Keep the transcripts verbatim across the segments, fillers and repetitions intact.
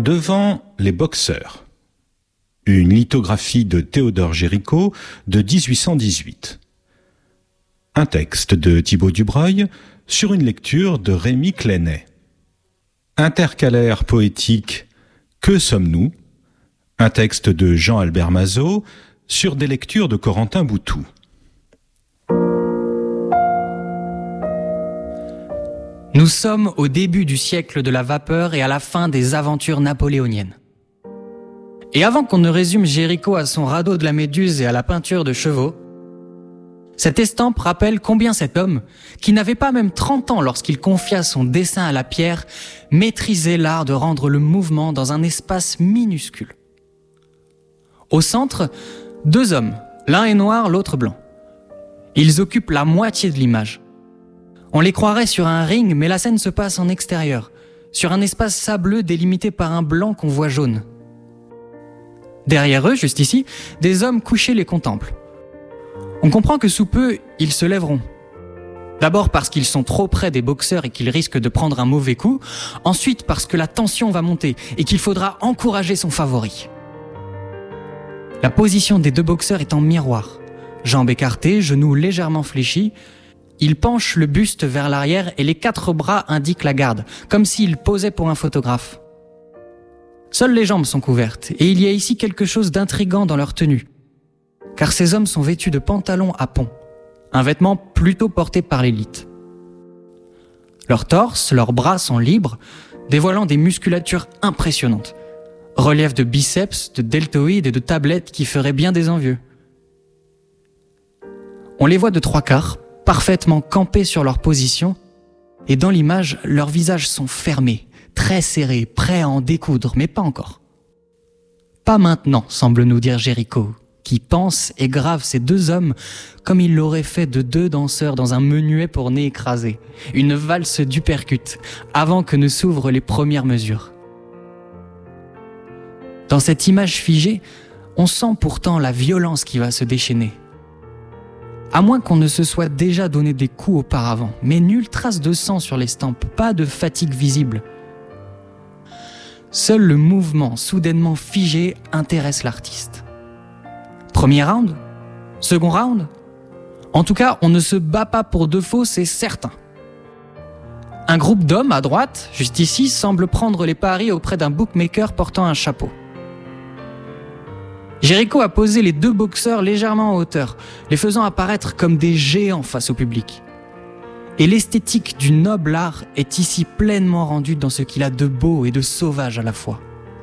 Devant les boxeurs. Une lithographie de Théodore Géricault de dix-huit cent dix-huit. Un texte de Thibaut Dubreuil sur une lecture de Rémy Clenay. Intercalaire poétique Que sommes-nous ? Un texte de Jean-Albert Mazot sur des lectures de Corentin Boutou. Nous sommes au début du siècle de la vapeur et à la fin des aventures napoléoniennes. Et avant qu'on ne résume Géricault à son radeau de la Méduse et à la peinture de chevaux, cette estampe rappelle combien cet homme, qui n'avait pas même trente ans lorsqu'il confia son dessin à la pierre, maîtrisait l'art de rendre le mouvement dans un espace minuscule. Au centre, deux hommes, l'un est noir, l'autre blanc. Ils occupent la moitié de l'image. On les croirait sur un ring, mais la scène se passe en extérieur, sur un espace sableux délimité par un blanc qu'on voit jaune. Derrière eux, juste ici, des hommes couchés les contemplent. On comprend que sous peu, ils se lèveront. D'abord parce qu'ils sont trop près des boxeurs et qu'ils risquent de prendre un mauvais coup, ensuite parce que la tension va monter et qu'il faudra encourager son favori. La position des deux boxeurs est en miroir. Jambes écartées, genoux légèrement fléchis, ils penchent le buste vers l'arrière et les quatre bras indiquent la garde, comme s'ils posaient pour un photographe. Seules les jambes sont couvertes, et il y a ici quelque chose d'intrigant dans leur tenue, car ces hommes sont vêtus de pantalons à pont, un vêtement plutôt porté par l'élite. Leurs torses, leurs bras sont libres, dévoilant des musculatures impressionnantes, reliefs de biceps, de deltoïdes et de tablettes qui feraient bien des envieux. On les voit de trois quarts, parfaitement campés sur leur position, et dans l'image, leurs visages sont fermés, très serrés, prêts à en découdre, mais pas encore. Pas maintenant, semble nous dire Géricault, qui pense et grave ces deux hommes comme il l'aurait fait de deux danseurs dans un menuet pour nez écrasé, une valse d'uppercut, avant que ne s'ouvrent les premières mesures. Dans cette image figée, on sent pourtant la violence qui va se déchaîner. À moins qu'on ne se soit déjà donné des coups auparavant, mais nulle trace de sang sur l'estampe, pas de fatigue visible. Seul le mouvement soudainement figé intéresse l'artiste. Premier round ? Second round ? En tout cas, on ne se bat pas pour de faux, c'est certain. Un groupe d'hommes à droite, juste ici, semble prendre les paris auprès d'un bookmaker portant un chapeau. Géricault a posé les deux boxeurs légèrement en hauteur, les faisant apparaître comme des géants face au public. Et l'esthétique du noble art est ici pleinement rendue dans ce qu'il a de beau et de sauvage à la fois.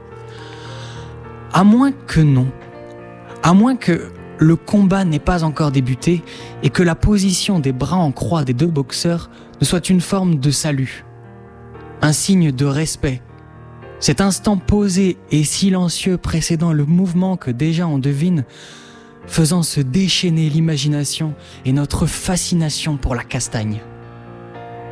À moins que non, à moins que le combat n'ait pas encore débuté et que la position des bras en croix des deux boxeurs ne soit une forme de salut, un signe de respect. Cet instant posé et silencieux précédant le mouvement que déjà on devine, faisant se déchaîner l'imagination et notre fascination pour la castagne.